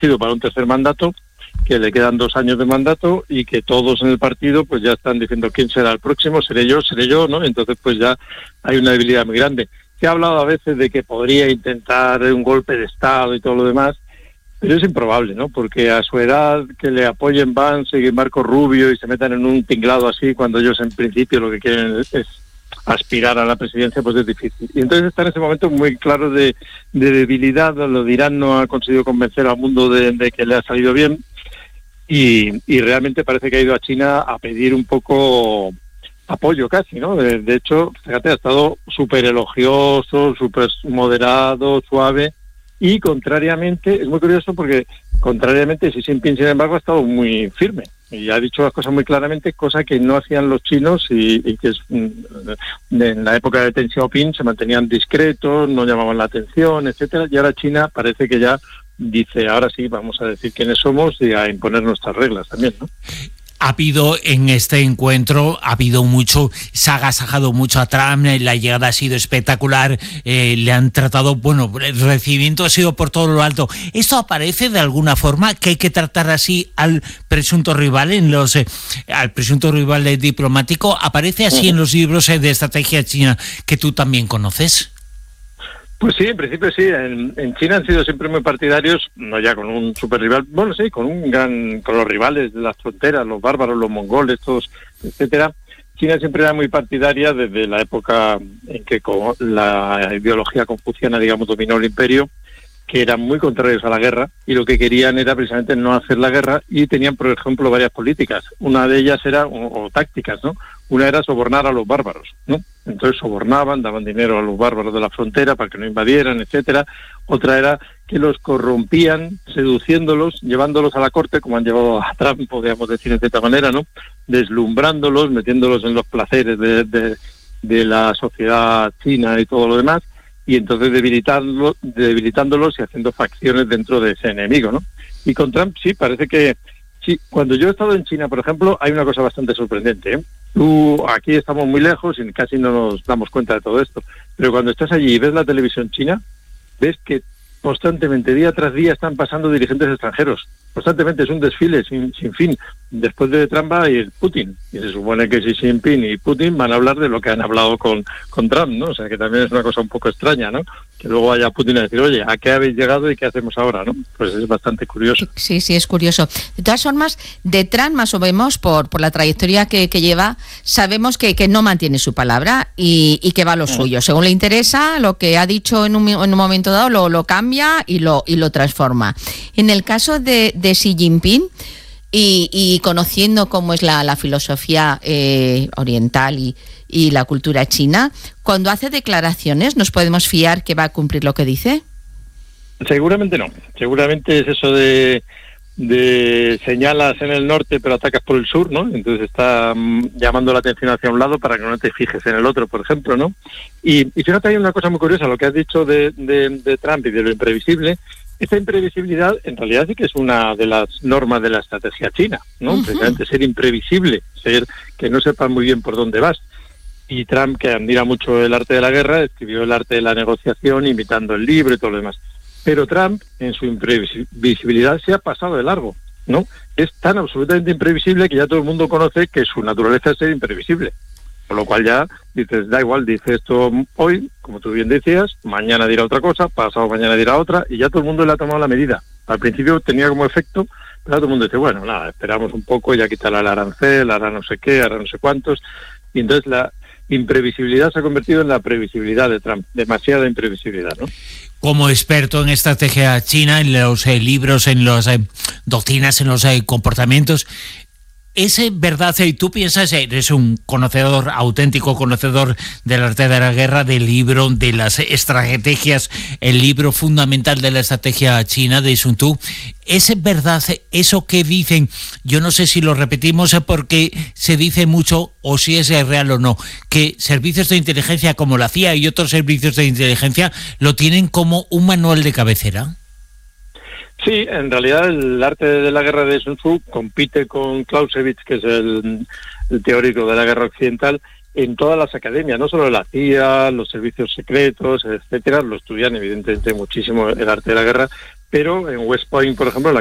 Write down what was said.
partido para un tercer mandato, que le quedan 2 años de mandato y que todos en el partido pues ya están diciendo quién será el próximo, seré yo, ¿no? Entonces pues ya hay una debilidad muy grande. Se ha hablado a veces de que podría intentar un golpe de Estado y todo lo demás, pero es improbable, ¿no? Porque a su edad que le apoyen Vance y Marco Rubio y se metan en un tinglado así cuando ellos en principio lo que quieren es aspirar a la presidencia, pues es difícil. Y entonces está en ese momento muy claro de debilidad. Lo de Irán no ha conseguido convencer al mundo de que le ha salido bien y realmente parece que ha ido a China a pedir un poco apoyo casi, ¿no? De hecho, fíjate, ha estado súper elogioso, súper moderado, suave. Y contrariamente, es muy curioso porque contrariamente Xi Jinping, sin embargo, ha estado muy firme y ha dicho las cosas muy claramente, cosa que no hacían los chinos y que en la época de Deng Xiaoping se mantenían discretos, no llamaban la atención, etcétera. Y ahora China parece que ya dice, ahora sí, vamos a decir quiénes somos y a imponer nuestras reglas también, ¿no? Ha habido en este encuentro, se ha agasajado mucho a Trump, la llegada ha sido espectacular, le han tratado, bueno, el recibimiento ha sido por todo lo alto. ¿Esto aparece de alguna forma que hay que tratar así al presunto rival diplomático? ¿Aparece así en los libros de estrategia china que tú también conoces? Pues sí, en principio sí. En China han sido siempre muy partidarios, no ya con un super rival, bueno, sí, con los rivales de las fronteras, los bárbaros, los mongoles, todos, etcétera. China siempre era muy partidaria desde la época en que la ideología confuciana, digamos, dominó el imperio, que eran muy contrarios a la guerra y lo que querían era precisamente no hacer la guerra y tenían, por ejemplo, varias políticas. Una de ellas era, o tácticas, ¿no? Una era sobornar a los bárbaros, ¿no? Entonces sobornaban, daban dinero a los bárbaros de la frontera para que no invadieran, etcétera. Otra era que los corrompían, seduciéndolos, llevándolos a la corte, como han llevado a Trump, podríamos decir de cierta manera, ¿no? Deslumbrándolos, metiéndolos en los placeres de la sociedad china y todo lo demás, y entonces debilitándolos y haciendo facciones dentro de ese enemigo, ¿no? Y con Trump sí, parece que sí. Cuando yo he estado en China, por ejemplo, hay una cosa bastante sorprendente, ¿eh? Aquí estamos muy lejos y casi no nos damos cuenta de todo esto, pero cuando estás allí y ves la televisión china, ves que constantemente, día tras día, están pasando dirigentes extranjeros. Constantemente es un desfile sin fin. Después de Trump va a ir Putin, y se supone que Xi Jinping y Putin van a hablar de lo que han hablado con Trump, ¿no? O sea, que también es una cosa un poco extraña, ¿no? Que luego vaya Putin a decir, oye, ¿a qué habéis llegado y qué hacemos ahora, no? Pues es bastante curioso. Sí, es curioso. De todas formas, de Trump, más o menos, por la trayectoria que lleva, sabemos que no mantiene su palabra y que va a lo suyo. Según le interesa, lo que ha dicho en un momento dado lo cambia y lo transforma. En el caso de Xi Jinping, y conociendo cómo es la filosofía oriental y la cultura china, cuando hace declaraciones, ¿nos podemos fiar que va a cumplir lo que dice? Seguramente no. Seguramente es eso de señalas en el norte pero atacas por el sur, ¿no? Entonces está llamando la atención hacia un lado para que no te fijes en el otro, por ejemplo, ¿no? Y fíjate, hay una cosa muy curiosa, lo que has dicho de Trump y de lo imprevisible. Esta imprevisibilidad en realidad sí que es una de las normas de la estrategia china, ¿no? Uh-huh. Precisamente ser imprevisible, ser que no sepas muy bien por dónde vas. Y Trump, que admira mucho el arte de la guerra, escribió el arte de la negociación imitando el libro y todo lo demás. Pero Trump, en su imprevisibilidad, se ha pasado de largo, ¿no? Es tan absolutamente imprevisible que ya todo el mundo conoce que su naturaleza es ser imprevisible. Con lo cual ya dices, da igual, dice esto hoy, como tú bien decías, mañana dirá otra cosa, pasado mañana dirá otra, y ya todo el mundo le ha tomado la medida. Al principio tenía como efecto, pero todo el mundo dice, bueno, nada, esperamos un poco, ya quitará el arancel, hará no sé qué, hará no sé cuántos, y entonces la imprevisibilidad se ha convertido en la previsibilidad de Trump, demasiada imprevisibilidad, ¿no? Como experto en estrategia china, en los libros, en las doctrinas, en los comportamientos, ¿es verdad, y tú piensas, eres un conocedor, auténtico conocedor del arte de la guerra, del libro, de las estrategias, el libro fundamental de la estrategia china de Sun Tzu? ¿Es verdad eso que dicen? Yo no sé si lo repetimos porque se dice mucho o si es real o no, que servicios de inteligencia como la CIA y otros servicios de inteligencia lo tienen como un manual de cabecera. Sí, en realidad el arte de la guerra de Sun Tzu compite con Clausewitz, que es el teórico de la guerra occidental, en todas las academias, no solo la CIA, los servicios secretos, etcétera, lo estudian evidentemente muchísimo el arte de la guerra, pero en West Point, por ejemplo,